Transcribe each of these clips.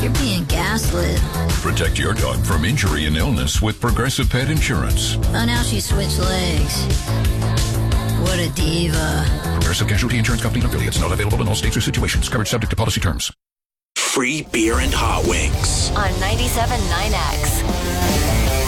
You're being gaslit. Protect your dog from injury and illness with Progressive Pet Insurance. Oh, now she switched legs. What a diva. Progressive Casualty Insurance Company and affiliates. Not available in all states or situations. Coverage subject to policy terms. Free beer and hot wings. On 97.9X.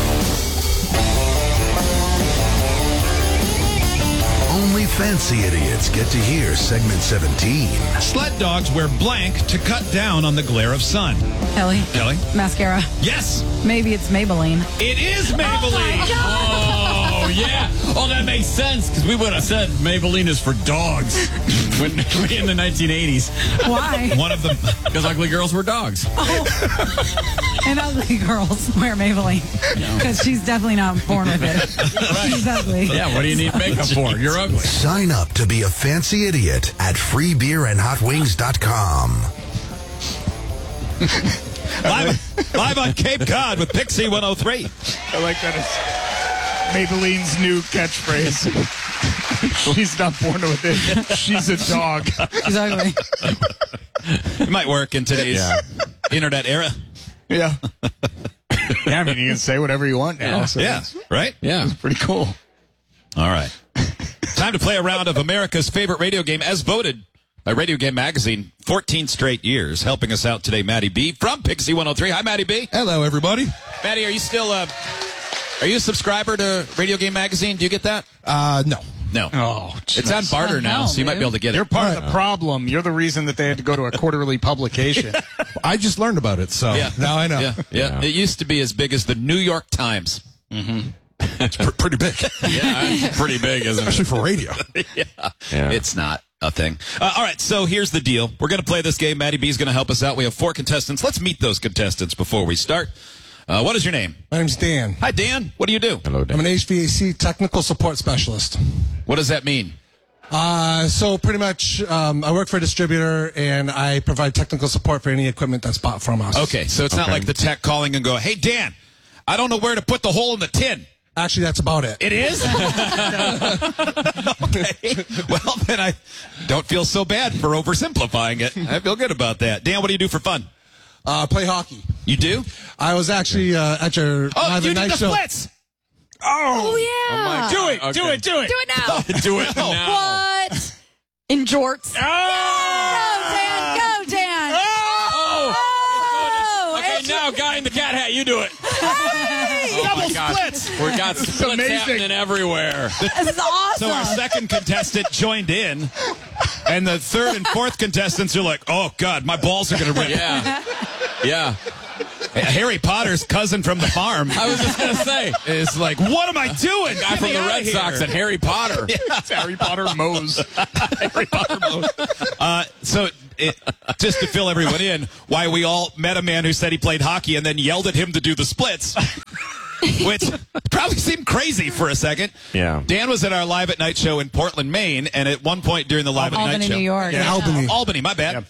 Only fancy idiots get to hear segment 17. Sled dogs wear blank to cut down on the glare of sun. Kelly. Mascara. Yes. Maybe it's Maybelline. It is Maybelline. Oh, yeah. Oh, that makes sense, because we would have said Maybelline is for dogs when in the 1980s. Why? One of them. Because ugly girls were dogs. And ugly girls wear Maybelline. Because she's definitely not born with it. Right. She's ugly. Yeah, what do you need makeup for? You're ugly. Sign up to be a fancy idiot at freebeerandhotwings.com. Live on Cape Cod with Pixie 103. I like that it's Maybelline's new catchphrase. She's not born with it. She's a dog. She's ugly. It might work in today's internet era. Yeah. Yeah, I mean, you can say whatever you want now. So Yeah, right? Yeah. it's pretty cool. All right. Time to play a round of America's favorite radio game as voted by Radio Game Magazine 14 straight years. Helping us out today, Maddie B. from Pixie 103. Hi, Maddie B. Hello, everybody. Maddie, are you still are you a subscriber to Radio Game Magazine? Do you get that? No. No. Oh, It's on barter now, so you might be able to get it. You're part of the problem. You're the reason that they had to go to a quarterly publication. I just learned about it, so now I know. Yeah. It used to be as big as the New York Times. Mm-hmm. It's pretty big. Yeah, it's pretty big, isn't it? Especially for radio. Yeah. It's not a thing. All right, so here's the deal. We're going to play this game. Maddie B is going to help us out. We have 4 contestants. Let's meet those contestants before we start. What is your name? My name's Dan. Hi, Dan. What do you do? Hello, Dan. I'm an HVAC technical support specialist. What does that mean? So pretty much, I work for a distributor, and I provide technical support for any equipment that's bought from us. Okay, so it's not like the tech calling and go, hey, Dan, I don't know where to put the hole in the tin. Actually, that's about it. It is? Okay. Well, then I don't feel so bad for oversimplifying it. I feel good about that. Dan, what do you do for fun? Play hockey. You do? I was actually at your Oh, you night did the show. splits! Oh, yeah. Do it. Do it. Do it. Do it now. Do it now. What? In jorts. Oh! Go, Dan. Go, Dan. Oh! Okay, now, guy in the cat hat, you do it. Double splits. We got splits amazing. happening everywhere. This is awesome. So our second contestant joined in, and the third and fourth contestants are like, oh, God, my balls are going to rip. Yeah. Yeah. Harry Potter's cousin from the farm I was just going to say. is like, what am I doing? Guy from the Red Sox and Harry Potter. It's Harry Potter Moe's. Harry Potter mode. Just to fill everyone in, why we all met a man who said he played hockey and then yelled at him to do the splits, which probably seemed crazy for a second. Yeah. Dan was at our Live at Night show in Portland, Maine, and at one point during the Live at Night Albany, show, New York. Yeah, Albany. Albany, my bad,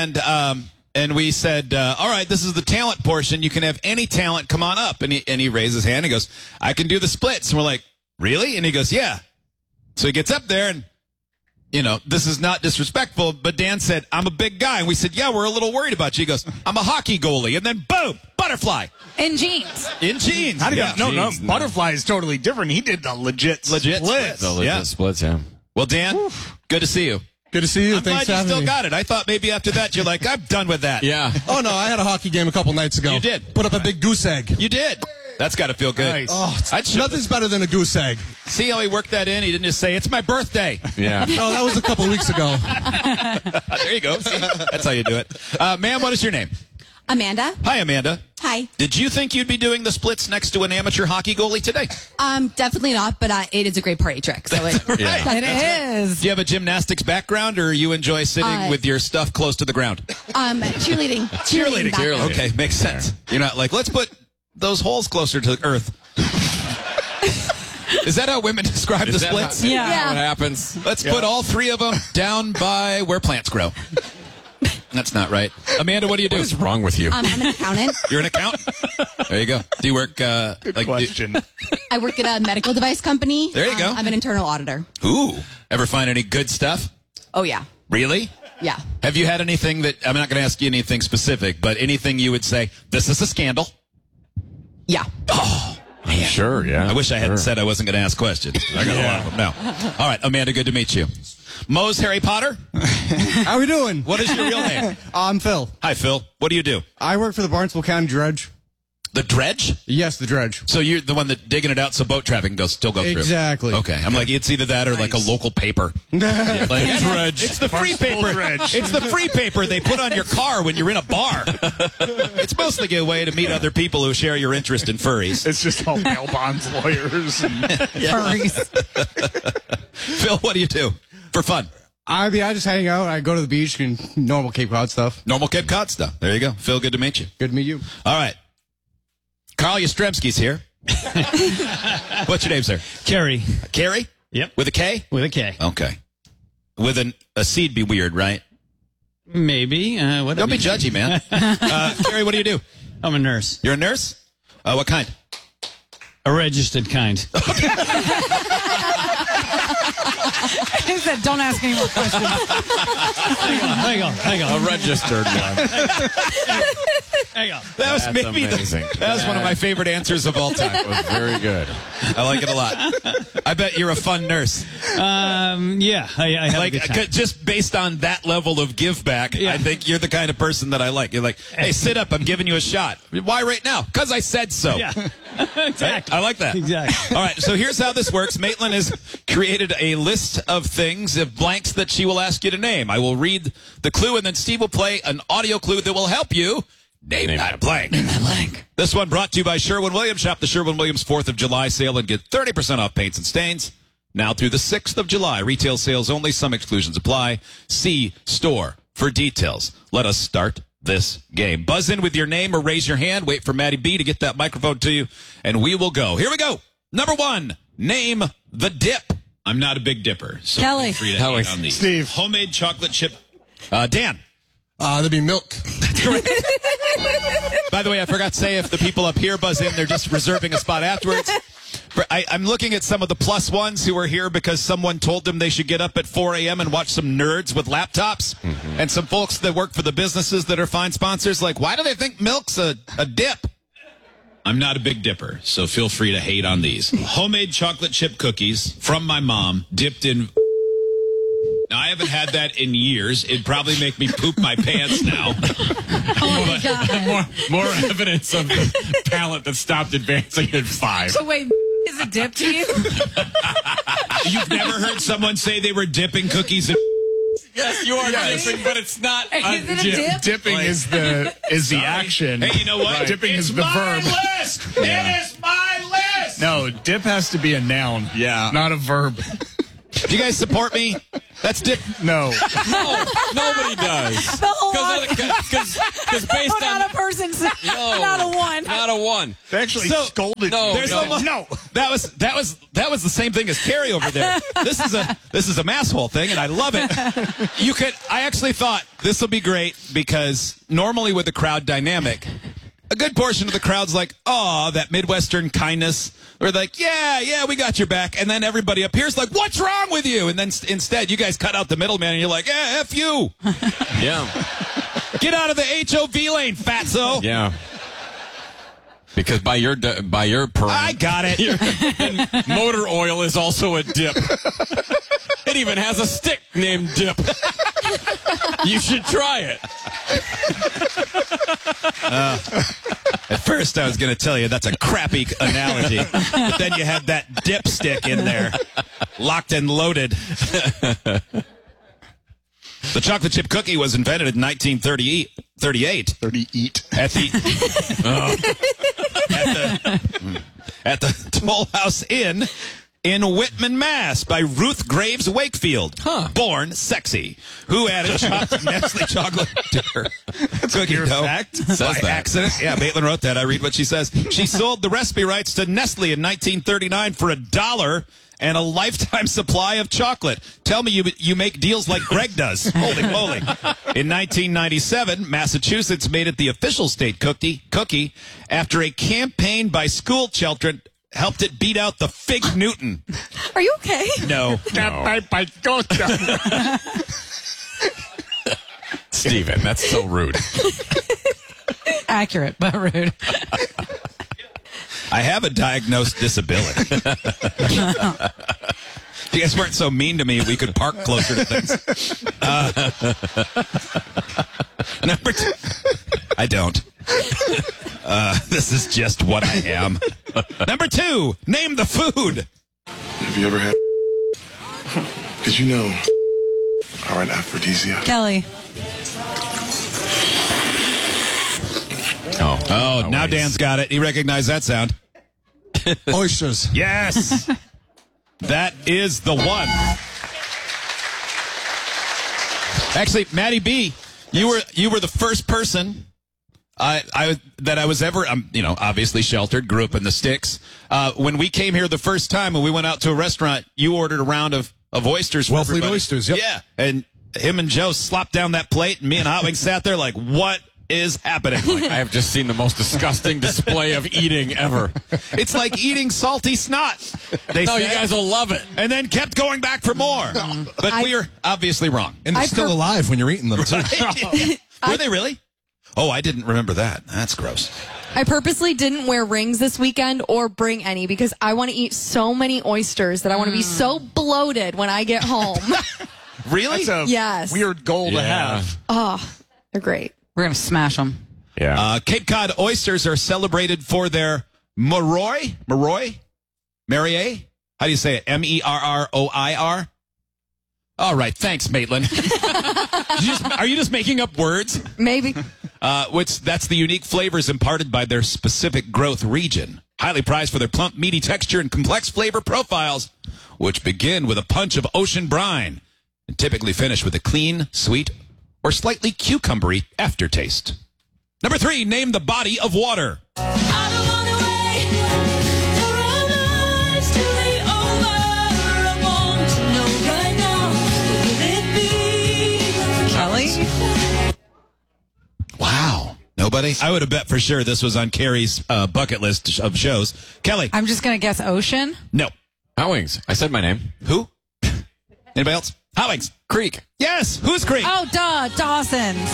and we said, all right, this is the talent portion. You can have any talent come on up. And he raised his hand and goes, I can do the splits. And we're like, really? And he goes, yeah. So he gets up there and, you know, this is not disrespectful, but Dan said, I'm a big guy. And we said, yeah, we're a little worried about you. He goes, I'm a hockey goalie. And then boom, butterfly. In jeans. In jeans. How do you Yeah. No, Jeez, no. Butterfly is totally different. He did the legit splits. The legit Yeah. splits, yeah. Well, Dan, good to see you. Good to see you. I'm Thanks glad for you still having me. got it. I thought maybe after that you're like, I'm done with that. Yeah. Oh, no, I had a hockey game a couple nights ago. You did? Put up a big goose egg. You did. That's got to feel good. Nice. Oh, I'd show- nothing's better than a goose egg. See how he worked that in? He didn't just say, it's my birthday. Yeah. No, that was a couple weeks ago. There you go. See? That's how you do it. Ma'am, what is your name? Amanda. Hi, Amanda. Hi. Did you think you'd be doing the splits next to an amateur hockey goalie today? Definitely not, but it is a great party trick. So it, Right. It is. Do you have a gymnastics background, or you enjoy sitting with your stuff close to the ground? cheerleading. background. Okay, makes sense. You're not like, let's put those holes closer to the earth. Is that how women describe the splits? Yeah. What happens? Let's put all 3 of them down by where plants grow. That's not right. Amanda, what do you do? What is wrong with you? I'm an accountant. You're an accountant? There you go. Do you work Good question. I work at a medical device company. There you go. I'm an internal auditor. Ooh. Ever find any good stuff? Oh, yeah. Really? Yeah. Have you had anything that, I'm not going to ask you anything specific, but anything you would say, this is a scandal? Yeah. Oh, man. Sure, yeah. I wish I hadn't said I wasn't going to ask questions. I got a lot of them now. All right, Amanda, good to meet you. Moe's Harry Potter? How we doing? What is your real name? I'm Phil. Hi, Phil. What do you do? I work for the Barnstable County Dredge. The dredge? Yes, the dredge. So you're the one that digging it out so boat traffic can still go through? Exactly. Okay. I'm like, it's either that or like a local paper. Yeah, like, dredge. It's the free paper. Dredge. It's the free paper they put on your car when you're in a bar. It's mostly a way to meet other people who share your interest in furries. It's just all bail bonds lawyers. And Furries. Phil, what do you do for fun? I just hang out. I go to the beach and normal Cape Cod stuff. Normal Cape Cod stuff. There you go. Phil, good to meet you. Good to meet you. All right. Carl Yastrzemski's here. What's your name, sir? Kerry. Kerry? Yep. With a K? With a K. Okay. With a C'd be weird, right? Maybe. Don't be judgy, man. Kerry, what do you do? I'm a nurse. You're a nurse? What kind? A registered kind. He said, don't ask any more questions. Hang on. A registered one. Hang on. That was That's maybe amazing. That was one of my favorite answers of all time. That was very good. I like it a lot. I bet you're a fun nurse. Yeah, I have a good time. Just based on that level of give back, I think you're the kind of person that I like. You're like, hey, sit up. I'm giving you a shot. Why right now? Because I said so. Yeah, exactly. I like that. Exactly. All right, so here's how this works. Maitland has created a list of things, of blanks that she will ask you to name. I will read the clue, and then Steve will play an audio clue that will help you name that blank. Name that blank. This one brought to you by Sherwin-Williams. Shop the Sherwin-Williams 4th of July sale and get 30% off paints and stains. Now through the 6th of July. Retail sales only. Some exclusions apply. See store for details. Let us start this game. Buzz in with your name or raise your hand. Wait for Maddie B to get that microphone to you, and we will go. Here we go. Number 1. Name the dip. I'm not a big dipper, so Kelly. feel free to hate on these. Steve. Homemade chocolate chip. Dan. There'd be milk. By the way, I forgot to say, if the people up here buzz in, they're just reserving a spot afterwards. I'm looking at some of the plus ones who are here because someone told them they should get up at 4 a.m. and watch some nerds with laptops. Mm-hmm. And some folks that work for the businesses that are fine sponsors, like, why do they think milk's a dip? I'm not a big dipper, so feel free to hate on these. Homemade chocolate chip cookies from my mom, dipped in... Now, I haven't had that in years. It'd probably make me poop my pants now. Oh, my God. More evidence of the talent that stopped advancing at 5. So wait, is it dip to you? You've never heard someone say they were dipping cookies in... Yes, you are dipping, but it's not Is it a dip? Dipping is the action. Hey, you know what? Right. Dipping it's is the my verb. List. It is my list. No, dip has to be a noun. Yeah. Not a verb. Do you guys support me? That's dip. No. No, nobody does. The whole lot. Because based on... Not a person. Not a one. Not a one. They actually So, scolded no, me. There's no. almost, No. That was the same thing as Carrie over there. This is a mass hole thing, and I love it. I actually thought this will be great because normally with the crowd dynamic, a good portion of the crowd's like, oh, that Midwestern kindness. We're like, yeah, we got your back. And then everybody up here's like, what's wrong with you? And then instead, you guys cut out the middleman, and you're like, yeah, F you. Yeah. Get out of the HOV lane, fatso. Yeah. Because by your parameter, I got it. motor oil is also a dip. It even has a stick named Dip. You should try it. At first, I was going to tell you that's a crappy analogy, but then you had that dipstick in there, locked and loaded. The chocolate chip cookie was invented in 1938. At the Toll House Inn in Whitman, Mass. by Ruth Graves Wakefield, born sexy, who added Nestle chocolate to her cookie dough by accident. Yeah, Maitland wrote that. I read what she says. She sold the recipe rights to Nestle in 1939 for $1 and a lifetime supply of chocolate. Tell me you make deals like Greg does. Holy moly. In 1997, Massachusetts made it the official state cookie after a campaign by school children helped it beat out the Fig Newton. Are you okay? No. Steven, that's so rude. Accurate, but rude. I have a diagnosed disability. If you guys weren't so mean to me, we could park closer to things. Number 2. I don't. This is just what I am. Number 2, name the food. Have you ever had? Because you know, all right, aphrodisiac. Kelly. Oh, now Dan's got it. He recognized that sound. Oysters. Yes. That is the one. Actually, Maddie B, you were the first person that I was ever, obviously sheltered, grew up in the sticks. When we came here the first time and we went out to a restaurant, you ordered a round of oysters for Wellfleet everybody. oysters, yep. Yeah, and him and Joe slopped down that plate, and me and Hot Wings sat there like, what is happening? I have just seen the most disgusting display of eating ever. It's like eating salty snot. You guys will love it. And then kept going back for more. But we are obviously wrong. And they're still alive when you're eating them, too. Were they really? Oh, I didn't remember that. That's gross. I purposely didn't wear rings this weekend or bring any because I want to eat so many oysters that I want to be so bloated when I get home. Really? That's a Yes. weird goal to have. Oh, they're great. We're going to smash them. Yeah. Cape Cod oysters are celebrated for their Marroy? Marroy? How do you say it? Merroir? All right. Thanks, Maitland. Are you just making up words? Maybe. That's the unique flavors imparted by their specific growth region. Highly prized for their plump, meaty texture and complex flavor profiles, which begin with a punch of ocean brine and typically finish with a clean, sweet, or slightly cucumbery aftertaste. Number 3, name the body of water. Kelly? Wow. Nobody? I would have bet for sure this was on Carrie's bucket list of shows. Kelly? I'm just going to guess ocean. No. Hot Wings. I said my name. Who? Anybody else? Hot Wings. Creek. Yes. Who's Creek? Oh, duh. Dawson's.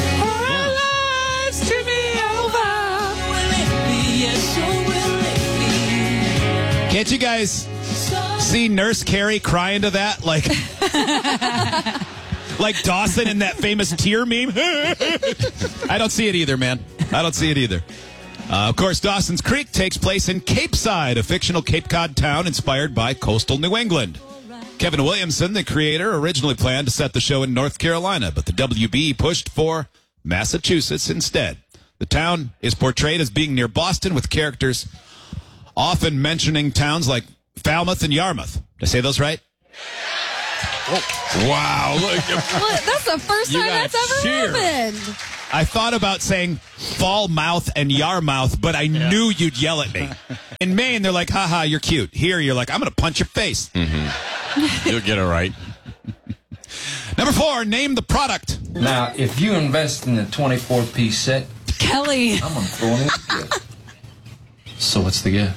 Can't you guys see Nurse Carrie crying to that? Like Dawson in that famous tear meme? I don't see it either, man. I don't see it either. Of course, Dawson's Creek takes place in Cape Side, a fictional Cape Cod town inspired by coastal New England. Kevin Williamson, the creator, originally planned to set the show in North Carolina, but the WB pushed for Massachusetts instead. The town is portrayed as being near Boston, with characters often mentioning towns like Falmouth and Yarmouth. Did I say those right? Oh. Wow. Look, that's the first time that's ever happened. I thought about saying Falmouth and Yarmouth, but I knew you'd yell at me. In Maine, they're like, haha, you're cute. Here, you're like, I'm going to punch your face. Mm-hmm. You'll get it right. Number 4, name the product. Now, if you invest in the 24-piece set, Kelly, I'm going to throw in a gift. So what's the gift?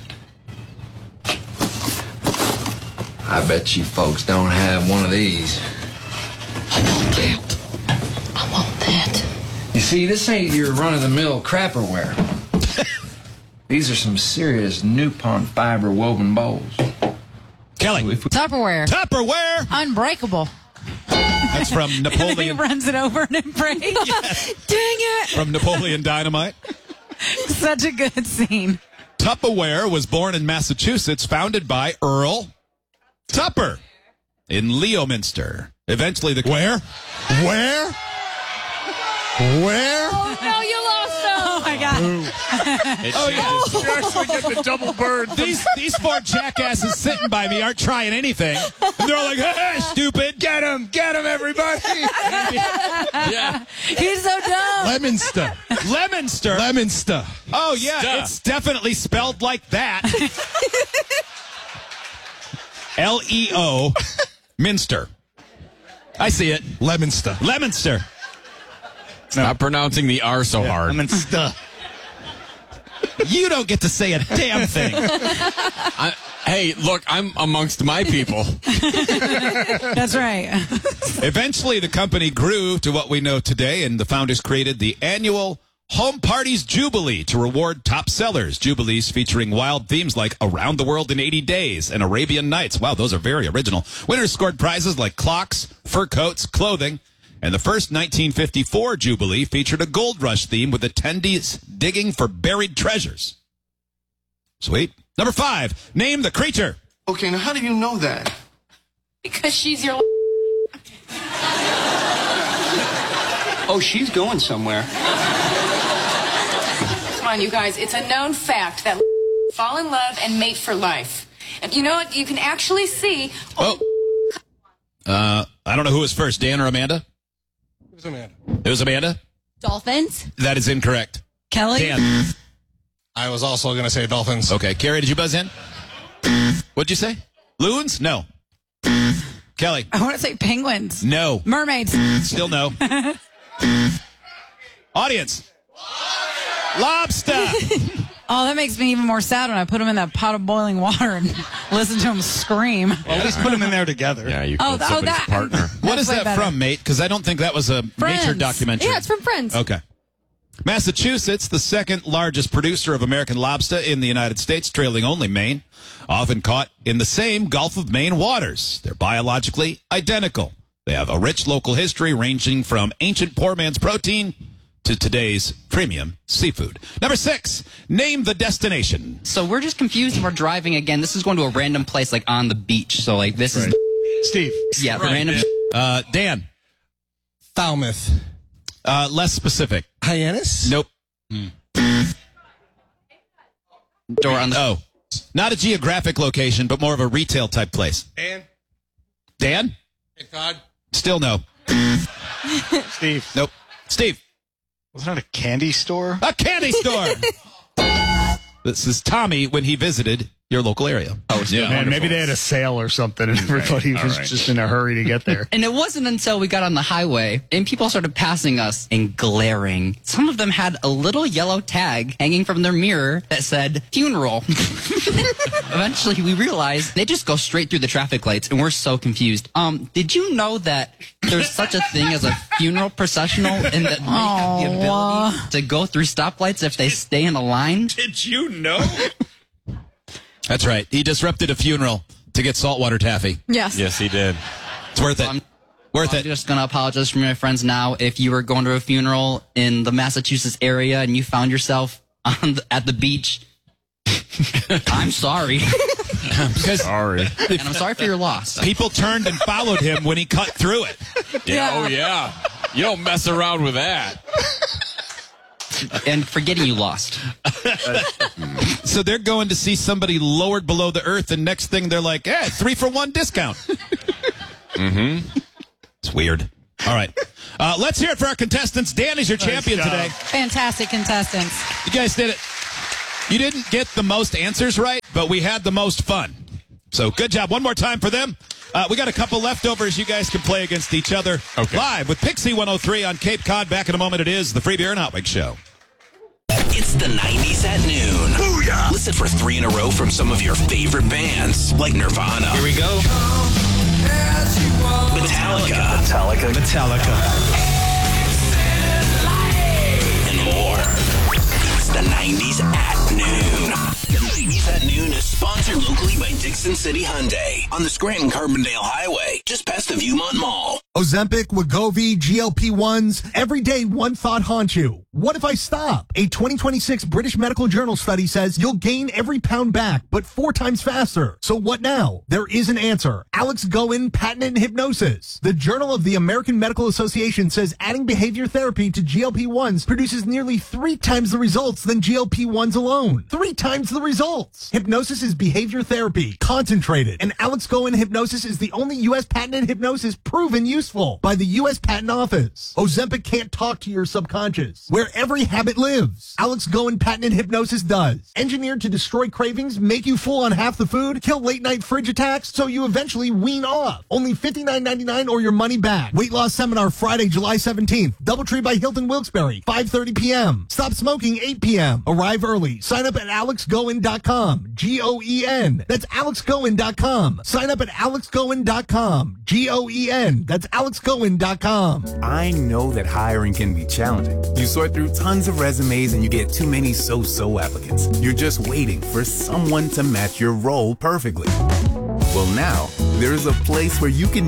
I bet you folks don't have one of these. I want that. I want that. You see, this ain't your run-of-the-mill crapperware. These are some serious Nupont fiber woven bowls. Kelly. Tupperware. Tupperware. Unbreakable. That's from And Napoleon. then he runs it over and it breaks. Yes. Dang it. From Napoleon Dynamite. Such a good scene. Tupperware was born in Massachusetts, founded by Earl Tupper in Leominster. Eventually the... Where? Oh, no, you lost them. Oh, my God. Oh, yeah. You actually get the double bird. These 4 jackasses sitting by me aren't trying anything. And they're all like, hey, stupid. Get him, everybody. Yeah. He's so dumb. Leominster. Leominster. Oh, yeah. It's definitely spelled like that. L-E-O Minster. I see it. Leominster. Stop pronouncing the R so hard. You don't get to say a damn thing. Hey, look, I'm amongst my people. That's right. Eventually, the company grew to what we know today, and the founders created the annual Home Parties Jubilee to reward top sellers. Jubilees featuring wild themes like Around the World in 80 Days and Arabian Nights. Wow, those are very original. Winners scored prizes like clocks, fur coats, clothing. And the first 1954 Jubilee featured a gold rush theme with attendees digging for buried treasures. Sweet. Number 5, name the creature. Okay, now how do you know that? Because she's your... Oh, she's going somewhere. Come on, you guys. It's a known fact that fall in love and mate for life. And you know what? You can actually see... I don't know who was first, Dan or Amanda? It was Amanda. It was Amanda? Dolphins? That is incorrect. Kelly? Dan. I was also going to say dolphins. Okay, Carrie, did you buzz in? What'd you say? Loons? No. Kelly? I want to say penguins. No. Mermaids. Still no. Audience? Lobster! Oh, that makes me even more sad when I put them in that pot of boiling water and listen to them scream. Well, at least put them in there together. Yeah, you Oh, killed somebody's that- partner. What is way that better. from, mate? Because I don't think that was a Friends. nature documentary. Yeah, it's from Friends. Okay. Massachusetts, the second largest producer of American lobster in the United States, trailing only Maine, often caught in the same Gulf of Maine waters. They're biologically identical. They have a rich local history ranging from ancient poor man's protein to today's premium seafood. Number 6, name the destination. So we're just confused and we're driving again. This is going to a random place like on the beach. So like this is Steve. Yeah, Right, random. Dan. Falmouth. Less specific. Hyannis? Nope. Door on the. Oh, not a geographic location, but more of a retail type place. Dan? Cape Cod? Still no. Steve. Nope. Steve. Wasn't it a candy store? A candy store. This is Tommy when he visited your local area. Oh, Yeah, man, maybe they had a sale or something, and everybody was just in a hurry to get there. And it wasn't until we got on the highway and people started passing us and glaring. Some of them had a little yellow tag hanging from their mirror that said funeral. Eventually, we realized they just go straight through the traffic lights, and we're so confused. Did you know that there's such a thing as a funeral processional and that they have the ability to go through stoplights if they stay in a line? Did you know? That's right. He disrupted a funeral to get saltwater taffy. Yes. Yes, he did. It's worth it. Worth I'm it. just going to apologize for my friends now. If you were going to a funeral in the Massachusetts area and you found yourself at the beach, I'm sorry. Sorry. And I'm sorry for your loss. People turned and followed him when he cut through it. Yeah. Oh, yeah. You don't mess around with that. And forgetting you lost. So they're going to see somebody lowered below the earth, and next thing they're like, 3-for-1 discount. It's weird. All right. Let's hear it for our contestants. Dan is your champion today. Fantastic contestants. You guys did it. You didn't get the most answers right, but we had the most fun. So good job. One more time for them. We got a couple leftovers. You guys can play against each other live with Pixie 103 on Cape Cod. Back in a moment. It is the Free Beer and Hot Wings Show. It's the 90s at noon. Booyah! Listen for 3 in a row from some of your favorite bands, like Nirvana. Here we go. Metallica. And more. It's the 90s at noon. The 90s at noon is sponsored locally by Dixon City Hyundai on the Scranton-Carbondale Highway, just past the Viewmont Mall. Ozempic, Wegovy, GLP-1s. Every day, one thought haunts you. What if I stop? A 2026 British Medical Journal study says you'll gain every pound back, but 4 times faster. So what now? There is an answer. Alex Goen, patented hypnosis. The Journal of the American Medical Association says adding behavior therapy to GLP-1s produces nearly 3 times the results than GLP-1s alone. 3 times the results. Hypnosis is behavior therapy, concentrated, and Alex Goen hypnosis is the only U.S. patented hypnosis proven useful by the U.S. Patent Office. Ozempic can't talk to your subconscious, where every habit lives. Alex Goen patented hypnosis does. Engineered to destroy cravings, make you full on half the food, kill late night fridge attacks, so you eventually wean off. Only $59.99 or your money back. Weight loss seminar Friday, July 17th. Doubletree by Hilton Wilkes-Barre, 5:30 p.m. Stop smoking 8 p.m. Arrive early. Sign up at alexgoen.com. Goen. That's Alex AlexGoen.com. Sign up at AlexGoen.com. GOEN. That's AlexGoen.com. I know that hiring can be challenging. You sort through tons of resumes and you get too many so-so applicants. You're just waiting for someone to match your role perfectly. Well, now, there's a place where you can